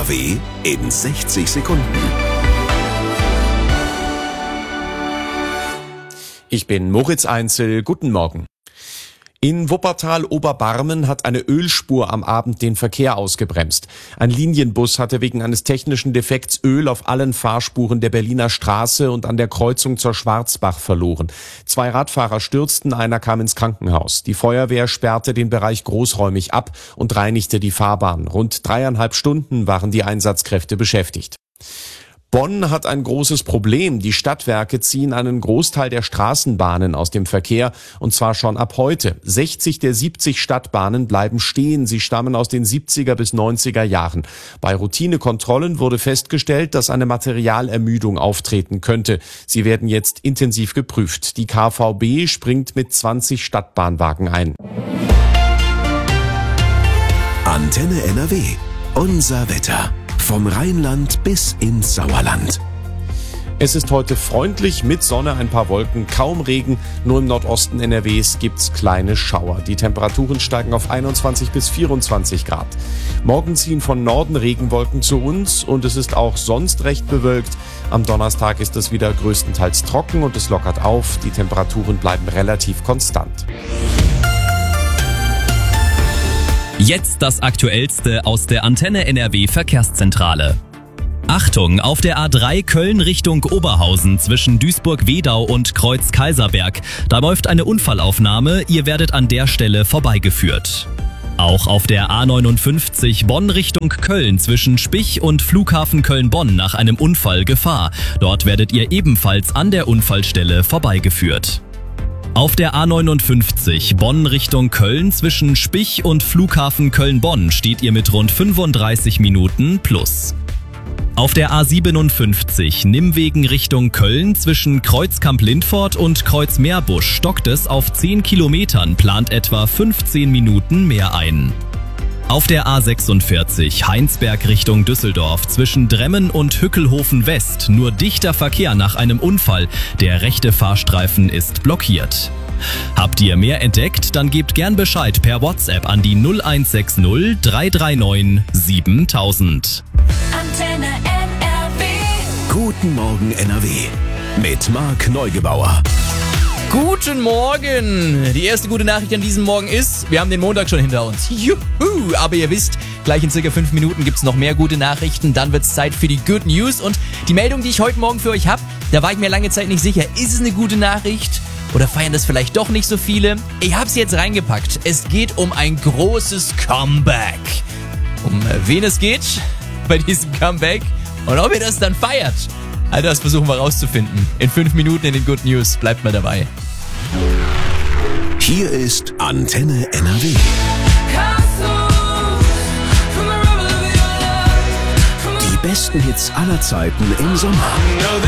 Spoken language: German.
NRW in 60 Sekunden. Ich bin Moritz Einzel, guten Morgen. In Wuppertal-Oberbarmen hat eine Ölspur am Abend den Verkehr ausgebremst. Ein Linienbus hatte wegen eines technischen Defekts Öl auf allen Fahrspuren der Berliner Straße und an der Kreuzung zur Schwarzbach verloren. 2 Radfahrer stürzten, einer kam ins Krankenhaus. Die Feuerwehr sperrte den Bereich großräumig ab und reinigte die Fahrbahn. Rund 3,5 Stunden waren die Einsatzkräfte beschäftigt. Bonn hat ein großes Problem. Die Stadtwerke ziehen einen Großteil der Straßenbahnen aus dem Verkehr, und zwar schon ab heute. 60 der 70 Stadtbahnen bleiben stehen. Sie stammen aus den 70er bis 90er Jahren. Bei Routinekontrollen wurde festgestellt, dass eine Materialermüdung auftreten könnte. Sie werden jetzt intensiv geprüft. Die KVB springt mit 20 Stadtbahnwagen ein. Antenne NRW. Unser Wetter. Vom Rheinland bis ins Sauerland. Es ist heute freundlich, mit Sonne, ein paar Wolken, kaum Regen. Nur im Nordosten NRWs gibt's kleine Schauer. Die Temperaturen steigen auf 21 bis 24 Grad. Morgen ziehen von Norden Regenwolken zu uns und es ist auch sonst recht bewölkt. Am Donnerstag ist es wieder größtenteils trocken und es lockert auf. Die Temperaturen bleiben relativ konstant. Jetzt das Aktuellste aus der Antenne NRW Verkehrszentrale. Achtung, auf der A3 Köln Richtung Oberhausen zwischen Duisburg-Wedau und Kreuz-Kaiserberg. Da läuft eine Unfallaufnahme, ihr werdet an der Stelle vorbeigeführt. Auch auf der A59 Bonn Richtung Köln zwischen Spich und Flughafen Köln-Bonn nach einem Unfall Gefahr. Dort werdet ihr ebenfalls an der Unfallstelle vorbeigeführt. Auf der A59 Bonn Richtung Köln zwischen Spich und Flughafen Köln-Bonn steht ihr mit rund 35 Minuten plus. Auf der A57 Nimwegen Richtung Köln zwischen Kreuzkamp-Lindfort und Kreuz-Meerbusch stockt es auf 10 Kilometern, plant etwa 15 Minuten mehr ein. Auf der A46 Heinsberg Richtung Düsseldorf zwischen Dremmen und Hückelhofen West nur dichter Verkehr nach einem Unfall. Der rechte Fahrstreifen ist blockiert. Habt ihr mehr entdeckt? Dann gebt gern Bescheid per WhatsApp an die 0160 339 7000. Antenne NRW. Guten Morgen NRW. Mit Marc Neugebauer. Guten Morgen! Die erste gute Nachricht an diesem Morgen ist, wir haben den Montag schon hinter uns. Juhu! Aber ihr wisst, gleich in circa 5 Minuten gibt's noch mehr gute Nachrichten. Dann wird's Zeit für die Good News. Und die Meldung, die ich heute Morgen für euch habe, da war ich mir lange Zeit nicht sicher. Ist es eine gute Nachricht? Oder feiern das vielleicht doch nicht so viele? Ich hab's jetzt reingepackt. Es geht um ein großes Comeback. Um wen es geht bei diesem Comeback und ob ihr das dann feiert. All das versuchen wir rauszufinden. In 5 Minuten in den Good News. Bleibt mal dabei. Hier ist Antenne NRW. Die besten Hits aller Zeiten im Sommer.